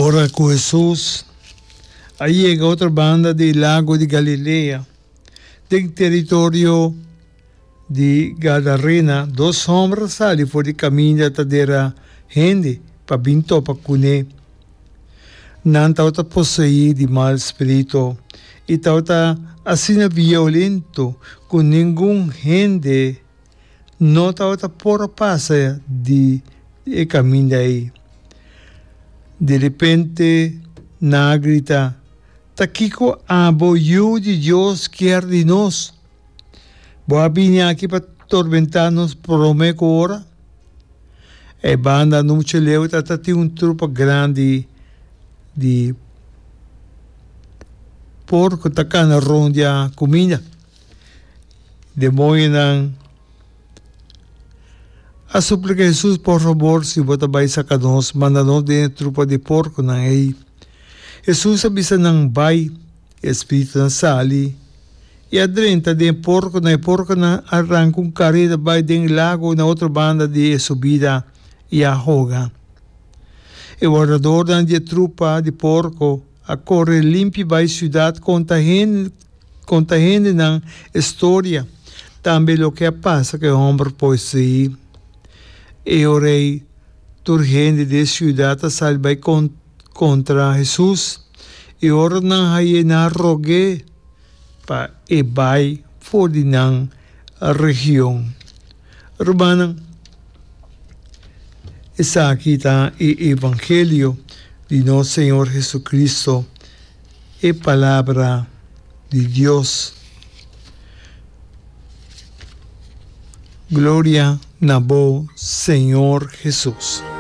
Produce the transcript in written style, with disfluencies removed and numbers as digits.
Ahora con Jesús, ahí llega otra banda del lago de Galilea, del territorio de Gadarena. 2 hombres salen por el camino a traer gente para binto para cune. Nanta está poseído de mal espíritu y está así violento con ningún gente. No está por pasar de camino ahí. De repente, na grita, Taquico abo yo de Dios quiere de nos. Voy a venir aquí para atormentarnos por lo menos ahora. E banda no cheleu tati un trupo grande de porco tacana rondia comida. De moinan a súplica Jesus, por favor, se bota vai sacados, manda-nos de trupa de porco na aí. Jesus avisa nang vai, espírito na sali, e adrenta de porco na arranca carrera vai de lago na outra banda de subida e arroga. E o orador de trupa de porco a correr limpo vai cidade contagiando na história. Também o que passa que o homem pode ser. E o rei turgente de cidade salva contra Jesus. E ora não hai na rogue para e vai fora na região. Urbana, essa aqui está o Evangelho de nosso Senhor Jesucristo, e palavra de Deus. Glória na voz, Senhor Jesus.